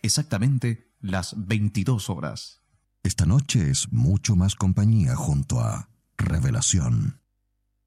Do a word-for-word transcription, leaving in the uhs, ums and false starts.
exactamente las veintidós horas. Esta noche es mucho más compañía junto a Revelación.